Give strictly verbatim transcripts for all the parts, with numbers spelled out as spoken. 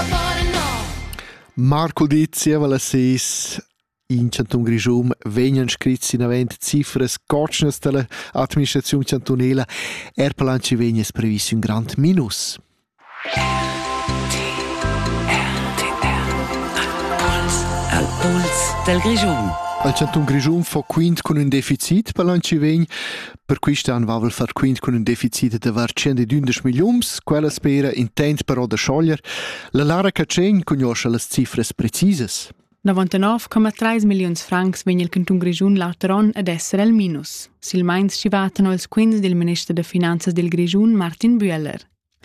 Marco Dizia, vala seis in Canton Grischun vengono scritti in avent cifras coccinas della amministrazione cantonela. Er palanci vegnes previsto un grand minus. Al puls del Grischun. Al Canton Grischun fa quint con un deficit palanci vegn. Per quest'anno va vel far quint con un deficit de var centodundici milions. Quella spera intent però da scioglier. La Lara Cacen conosce le cifras precisas. novantanove komma tre milions francs vegn il Canton Grischun lauteron ad essere al minus. Sil mains scivatano ils quins del Ministro de Finanzas del Grischun, Martin Bühler.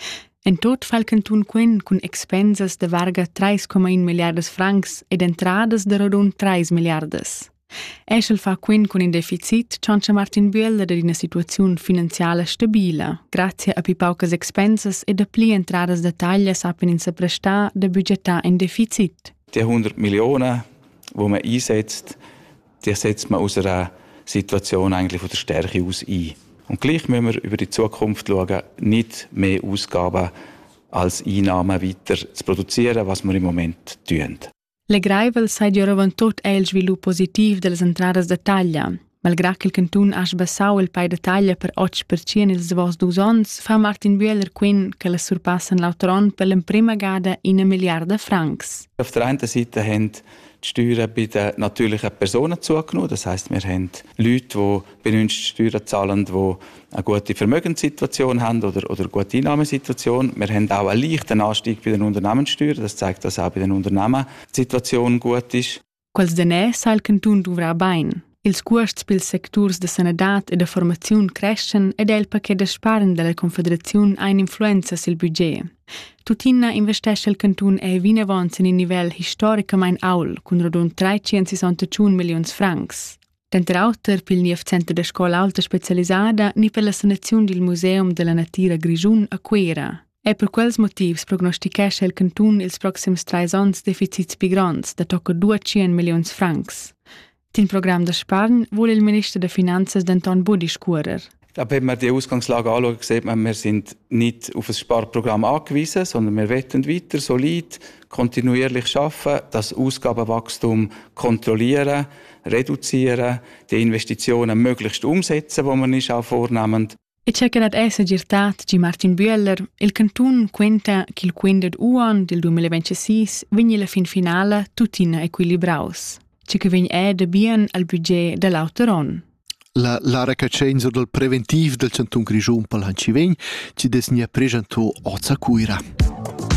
En tot fa il Canton quin con expenses de varga tre komma uno miliardas francs ed entradas de rodun tre miliardas. Eschel fa quin con un deficit, ciancia Martin Bühler in una situazione finanziale stabile, grazie a pi paucas expenses ed a pli entradas de taglia sapen in se presta de budgeta in deficit. Die hundert Millionen, die man einsetzt, die setzt man aus einer Situation eigentlich von der Stärke aus ein. Und gleich müssen wir über die Zukunft schauen, nicht mehr Ausgaben als Einnahmen weiter zu produzieren, was wir im Moment tun. Le Greivel sai di tot è il sviluppo positivo delle entradas de taglia. Malgrado che il Canton ha sbassau il pai de taglia per otto per cento ils davos dus ons, fa Martin Bühler quin che le surpassan l'autoron per la prima gada in un miliarda francs. Auf der einen Seite haben die Steuern bei den natürlichen Personen zugenommen. Das heisst, wir haben Leute, die bei uns Steuern zahlen, die eine gute Vermögenssituation haben oder, oder eine gute Einnahmensituation. Wir haben auch einen leichten Anstieg bei den Unternehmenssteuern. Das zeigt, dass auch bei den Unternehmen die Situation gut ist. Quels denè sa il Canton dovrà bain. Ils costs pils sectors de sanadat e de formaziun crescen ed el perché de sparen della Confederazione ha un'influenza sul budget. Tutina investesce il Canton e vine avanza in un livello historicamente aul, con rodun trecentosessantacinque milions francs. Denter auter pil niev centro de scola alta specializzata ni per la sanazione del Museum della Natura Grischun a Quera. E per quels motivs prognostichesce il Canton ils proxims tre ans deficits pi grands, da tocca duecento milions francs. Tin Programm der Sparn wohl il Minister der Finanzen Danton Budi scurer. Wenn man die Ausgangslage anschaut, sieht man, wir sind nicht auf ein Sparprogramm angewiesen, sondern wir wollen weiter solid, kontinuierlich arbeiten, das Ausgabenwachstum kontrollieren, reduzieren, die Investitionen möglichst umsetzen, die wir uns auch vornehmen. E c'è che ad essa girtat di Martin Bühler, il Canton quenta che il quindet uan del duemilaventisei vigni la fin finale tutina equilibraus. C'è che vigni è de bien al budget dell'autoron. La Lara Cacenzo del preventiv del Canton Grischun palanci vegn ci desnia presentò Ozza Cuira.